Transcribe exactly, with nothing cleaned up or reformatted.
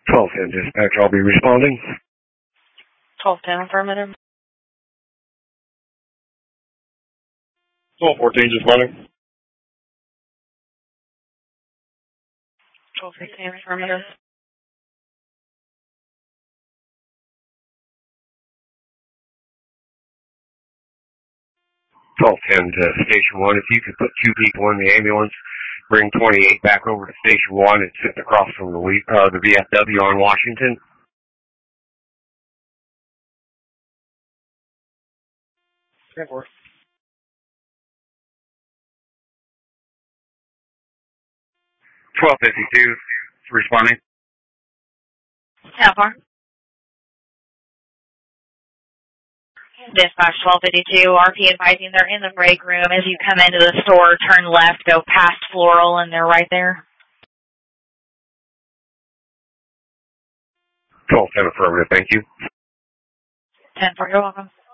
twelve ten dispatch, I'll be responding. twelve ten affirmative. twelve fourteen responding. twelve fifteen affirmative. twelve ten to Station one, if you could put two people in the ambulance, bring twenty-eight back over to Station one. It's sitting across from the, uh, the V F W on Washington. twelve fifty-two, responding. How far? Dispatch twelve fifty-two, R P advising they're in the break room. As you come into the store, turn left, go past Floral, and they're right there. twelve ten affirmative, thank you. ten four, you're welcome.